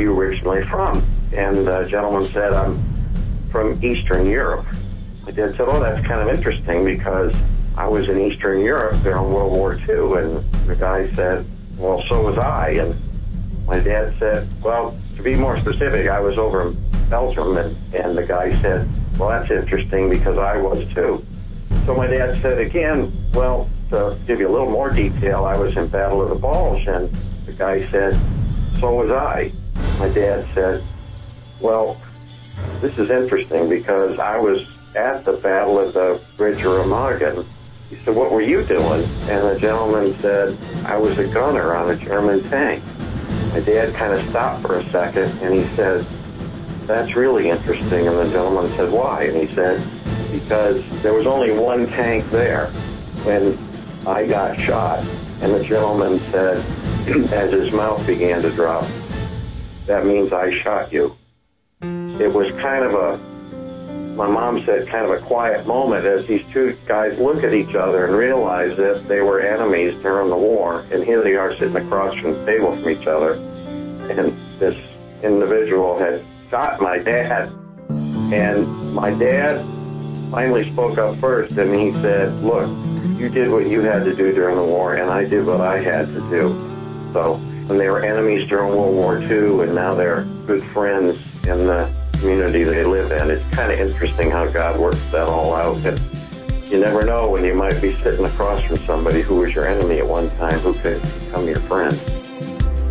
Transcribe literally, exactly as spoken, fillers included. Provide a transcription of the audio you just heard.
you originally from? And the gentleman said, I'm from Eastern Europe. My dad said, oh, that's kind of interesting because I was in Eastern Europe during World War Two. And the guy said, well, so was I. And my dad said, well, to be more specific, I was over in Belgium. And, and the guy said, well, that's interesting because I was too. So my dad said again, well, to give you a little more detail, I was in Battle of the Bulge. And the guy said, so was I. My dad said, well, this is interesting because I was at the Battle of the Bridge of Remagen. He said, what were you doing? And the gentleman said, I was a gunner on a German tank. My dad kind of stopped for a second, and he said, that's really interesting. And the gentleman said, why? And he said, because there was only one tank there when I got shot. And the gentleman said, as his mouth began to drop, that means I shot you. It was kind of a, my mom said, kind of a quiet moment as these two guys look at each other and realize that they were enemies during the war. And here they are sitting across from the table from each other. And this individual had shot my dad. And my dad finally spoke up first, and he said, look, you did what you had to do during the war, and I did what I had to do. So, and they were enemies during World War Two, and now they're good friends in the community they live in. It's kind of interesting how God works that all out. And you never know when you might be sitting across from somebody who was your enemy at one time who could become your friend.